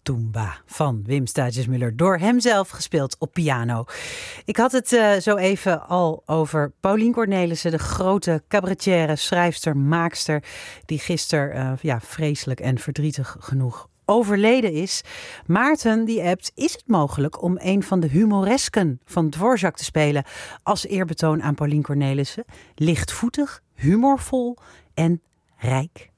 Toomba van Wim Stages-Müller, door hemzelf gespeeld op piano. Ik had het zo even al over Paulien Cornelissen, de grote cabaretière, schrijfster, maakster, die gisteren vreselijk en verdrietig genoeg overleden is. Maarten die appt: is het mogelijk om een van de humoresken van Dvorak te spelen als eerbetoon aan Paulien Cornelissen? Lichtvoetig, humorvol en rijk.